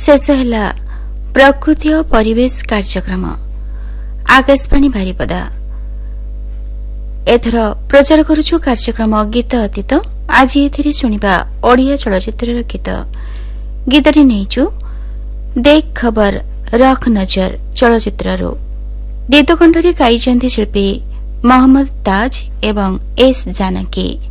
शेष है प्रकृति और परिवेश कार्यक्रम आकाशवाणी बारिपदा। एथर प्रचार करुछु कार्यक्रम गीत अतीत। आज एथिरे सुनिबा ओडिया चलचित्र गीत। गीतटी नेइछु देख खबर रख नजर चलचित्ररो। गीतकण्ठरे गाइछन्ति शिल्पी मोहम्मद ताज एवं एस जानकी।